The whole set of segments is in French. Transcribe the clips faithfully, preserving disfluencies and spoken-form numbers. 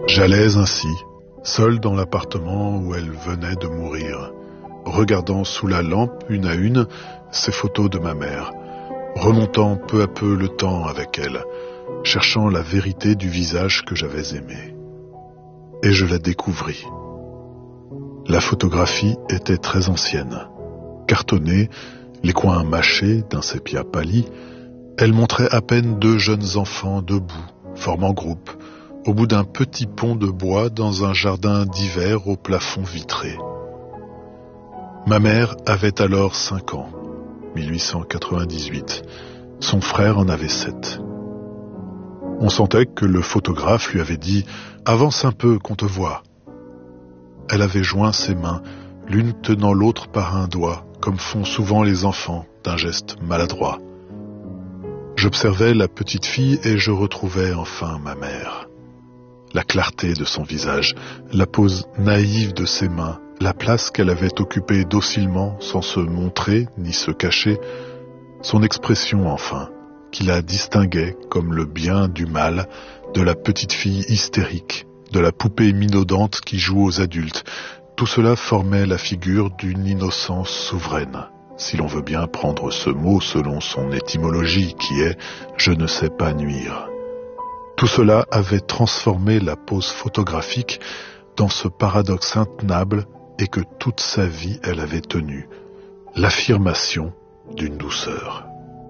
J'allais ainsi, seul dans l'appartement où elle venait de mourir, regardant sous la lampe une à une ces photos de ma mère, remontant peu à peu le temps avec elle, cherchant la vérité du visage que j'avais aimé. Et je la découvris. La photographie était très ancienne. Cartonnée, les coins mâchés d'un sépia pâli, elle montrait à peine deux jeunes enfants debout, formant groupe, au bout d'un petit pont de bois dans un jardin d'hiver au plafond vitré. Ma mère avait alors cinq ans, mille huit cent quatre-vingt-dix-huit. Son frère en avait sept. On sentait que le photographe lui avait dit « Avance un peu, qu'on te voit ». Elle avait joint ses mains, l'une tenant l'autre par un doigt, comme font souvent les enfants, d'un geste maladroit. J'observais la petite fille et je retrouvais enfin ma mère. La clarté de son visage, la pose naïve de ses mains, la place qu'elle avait occupée docilement, sans se montrer ni se cacher, son expression enfin, qui la distinguait comme le bien du mal, de la petite fille hystérique, de la poupée minaudante qui joue aux adultes, tout cela formait la figure d'une innocence souveraine, si l'on veut bien prendre ce mot selon son étymologie qui est « je ne sais pas nuire ». Tout cela avait transformé la pose photographique dans ce paradoxe intenable et que toute sa vie elle avait tenu, l'affirmation d'une douceur.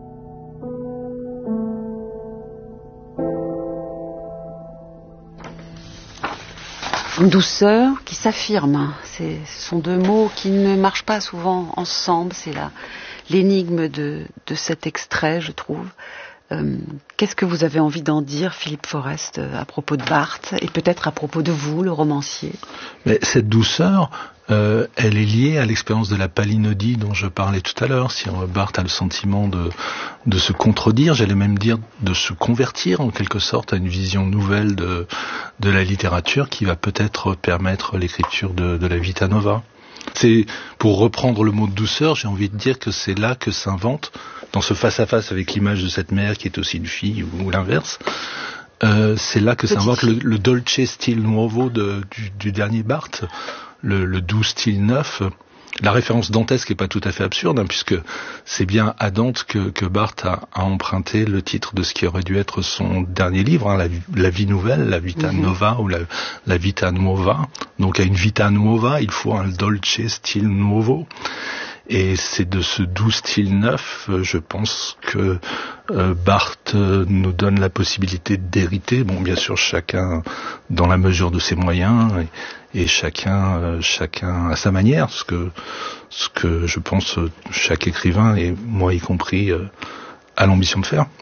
Une douceur qui s'affirme. C'est, ce sont deux mots qui ne marchent pas souvent ensemble. C'est la, l'énigme de, de cet extrait, je trouve. Euh, qu'est-ce que vous avez envie d'en dire, Philippe Forest, à propos de Barthes et peut-être à propos de vous, le romancier? Mais cette douceur, euh, elle est liée à l'expérience de la palinodie dont je parlais tout à l'heure. Si Barthes a le sentiment de, de se contredire, j'allais même dire de se convertir en quelque sorte à une vision nouvelle de, de la littérature qui va peut-être permettre l'écriture de, de la Vita Nova. C'est, pour reprendre le mot de douceur, j'ai envie de dire que c'est là que s'invente, dans ce face-à-face avec l'image de cette mère qui est aussi une fille, ou, ou l'inverse, euh, c'est là que s'invente le, le dolce stile nuovo de, du, du dernier Barthes, le, le doux style neuf. La référence dantesque n'est pas tout à fait absurde, hein, puisque c'est bien à Dante que, que Barthes a, a emprunté le titre de ce qui aurait dû être son dernier livre, hein, la, la vie nouvelle, la vita mm-hmm. nova ou la, la vita nuova. Donc à une vita nuova, il faut un dolce style nuovo. Et c'est de ce doux style neuf, je pense que euh, Barthes nous donne la possibilité d'hériter. Bon, bien sûr, chacun dans la mesure de ses moyens et, et chacun, euh, chacun à sa manière. Ce que, ce que je pense chaque écrivain et moi y compris euh, a l'ambition de faire.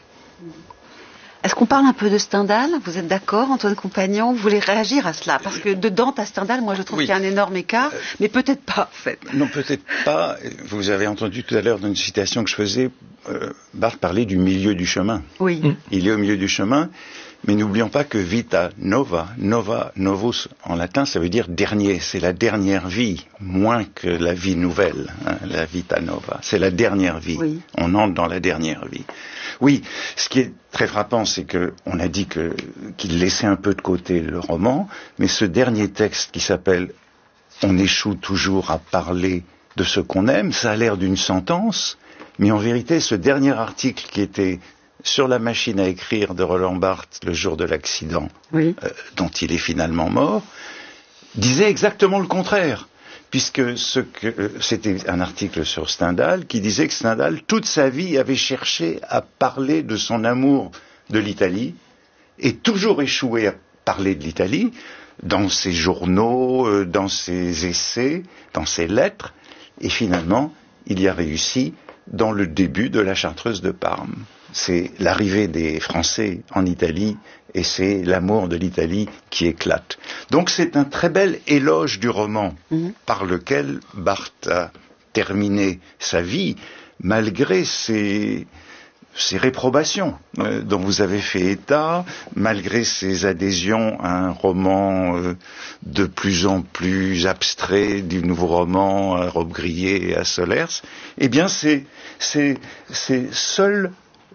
Est-ce qu'on parle un peu de Stendhal? Vous êtes d'accord, Antoine Compagnon? Vous voulez réagir à cela? Parce que de Dante à Stendhal, moi je trouve oui. qu'il y a un énorme écart, euh, mais peut-être pas en fait. Non, peut-être pas. Vous avez entendu tout à l'heure dans une citation que je faisais, euh, Barthes parlait du milieu du chemin. Oui. Mmh. Il est au milieu du chemin, mais n'oublions pas que vita nova, nova, novus en latin, ça veut dire dernier. C'est la dernière vie, moins que la vie nouvelle, hein, la vita nova. C'est la dernière vie. Oui. On entre dans la dernière vie. Oui, ce qui est très frappant, c'est que on a dit que qu'il laissait un peu de côté le roman, mais ce dernier texte qui s'appelle « On échoue toujours à parler de ce qu'on aime », ça a l'air d'une sentence, mais en vérité, ce dernier article qui était sur la machine à écrire de Roland Barthes le jour de l'accident, oui. euh, dont il est finalement mort, disait exactement le contraire. Puisque ce que, euh, c'était un article sur Stendhal qui disait que Stendhal, toute sa vie, avait cherché à parler de son amour de l'Italie et toujours échoué à parler de l'Italie dans ses journaux, euh, dans ses essais, dans ses lettres. Et finalement, il y a réussi dans le début de la Chartreuse de Parme. C'est l'arrivée des Français en Italie et c'est l'amour de l'Italie qui éclate. Donc c'est un très bel éloge du roman mmh. par lequel Barthes a terminé sa vie, malgré ses, ses réprobations euh, dont vous avez fait état, malgré ses adhésions à un roman euh, de plus en plus abstrait, du nouveau roman à Robbe-Grillet et à Solers. Eh bien c'est, c'est, c'est seul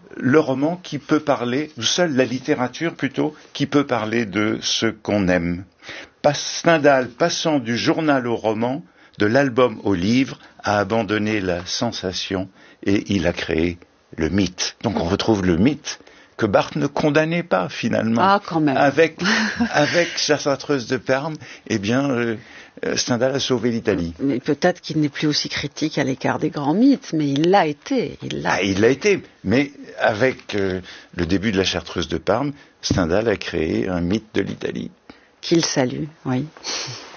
le roman qui peut parler, ou seule la littérature plutôt, qui peut parler de ce qu'on aime. Stendhal, passant du journal au roman, de l'album au livre, a abandonné la sensation et il a créé le mythe. Donc on retrouve le mythe que Barthes ne condamnait pas finalement. Ah, quand même. Avec, avec sa chartreuse de Parme, eh bien, euh, Stendhal a sauvé l'Italie. Mais peut-être qu'il n'est plus aussi critique à l'écart des grands mythes, mais il l'a été. Il l'a ah, il l'a été. Mais avec euh, le début de la chartreuse de Parme, Stendhal a créé un mythe de l'Italie. Qu'il salue, oui.